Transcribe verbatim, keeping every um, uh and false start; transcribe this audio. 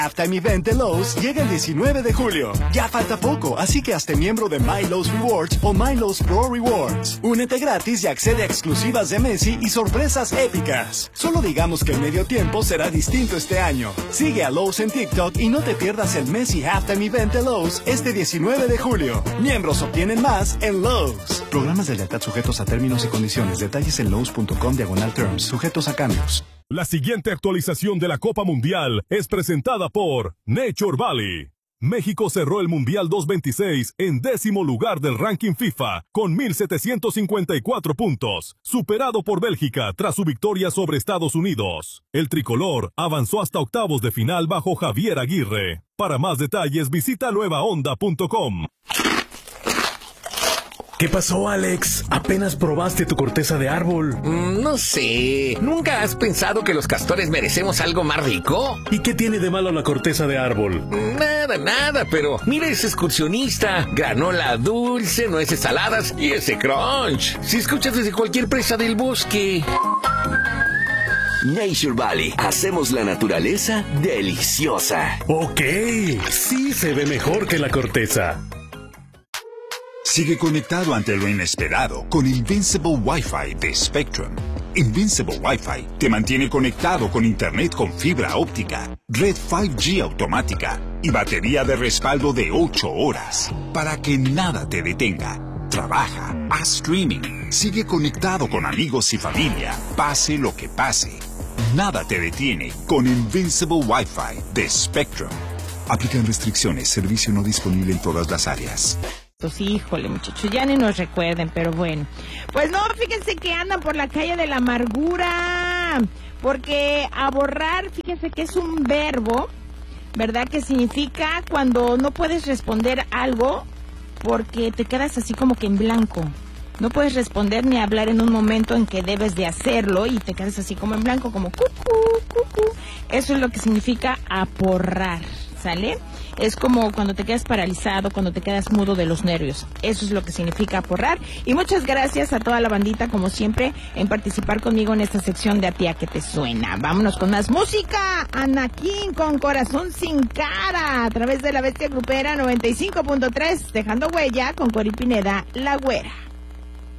Halftime Event de Lowe's llega el diecinueve de julio. Ya falta poco, así que hazte miembro de My Lowe's Rewards o My Lowe's Pro Rewards. Únete gratis y accede a exclusivas de Messi y sorpresas épicas. Solo digamos que el medio tiempo será distinto este año. Sigue a Lowe's en TikTok y no te pierdas el Messi Halftime Event de Lowe's este diecinueve de julio. Miembros obtienen más en Lowe's. Programas de lealtad sujetos a términos y condiciones. Detalles en lowes punto com diagonal terms. Sujetos a cambios. La siguiente actualización de la Copa Mundial es presentada por Nature Valley. México cerró el Mundial dos mil veintiséis en décimo lugar del ranking FIFA con mil setecientos cincuenta y cuatro puntos, superado por Bélgica tras su victoria sobre Estados Unidos. El tricolor avanzó hasta octavos de final bajo Javier Aguirre. Para más detalles visita nueva onda punto com. ¿Qué pasó, Alex? Apenas probaste tu corteza de árbol. Mm, no sé. ¿Nunca has pensado que los castores merecemos algo más rico? ¿Y qué tiene de malo la corteza de árbol? Nada, nada, pero mira ese excursionista. Granola dulce, nueces saladas y ese crunch. Si escuchas desde cualquier presa del bosque. Nature Valley. Hacemos la naturaleza deliciosa. Ok, sí se ve mejor que la corteza. Sigue conectado ante lo inesperado con Invincible Wi-Fi de Spectrum. Invincible Wi-Fi te mantiene conectado con internet con fibra óptica, red cinco G automática y batería de respaldo de ocho horas para que nada te detenga. Trabaja, haz streaming, sigue conectado con amigos y familia, pase lo que pase. Nada te detiene con Invincible Wi-Fi de Spectrum. Aplican restricciones, servicio no disponible en todas las áreas. Híjole, muchachos, ya ni nos recuerden, pero bueno. Pues no, fíjense que andan por la calle de la amargura, porque aborrar, fíjense que es un verbo, ¿verdad? Que significa cuando no puedes responder algo porque te quedas así como que en blanco. No puedes responder ni hablar en un momento en que debes de hacerlo y te quedas así como en blanco, como cucú, cucú. Eso es lo que significa aporrar, ¿sale? Es como cuando te quedas paralizado, cuando te quedas mudo de los nervios. Eso es lo que significa aporrar. Y muchas gracias a toda la bandita, como siempre, en participar conmigo en esta sección de A Ti a Que Te Suena. Vámonos con más música. Anakin con Corazón Sin Cara, a través de la Bestia Grupera noventa y cinco punto tres, dejando huella con Cori Pineda, La Güera.